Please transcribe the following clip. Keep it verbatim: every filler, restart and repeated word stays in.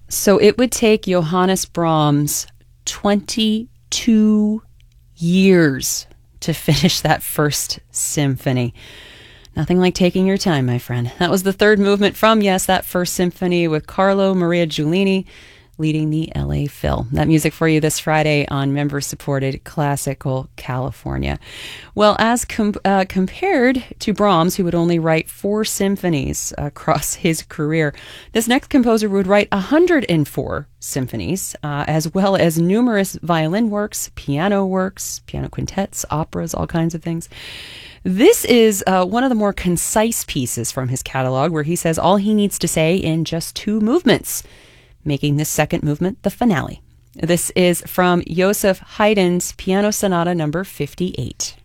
So it would take Johannes Brahms twenty-two years to finish that first symphony. Nothing like taking your time, my friend. That was the third movement from, yes, that first symphony with Carlo Maria Giulini leading the L A Phil. That music for you this Friday on member-supported Classical California. Well, as com- uh, compared to Brahms, who would only write four symphonies across his career, this next composer would write one hundred four symphonies, uh, as well as numerous violin works, piano works, piano quintets, operas, all kinds of things. This is uh, one of the more concise pieces from his catalog, where he says all he needs to say in just two movements, making this second movement the finale. This is from Joseph Haydn's Piano Sonata number fifty-eight.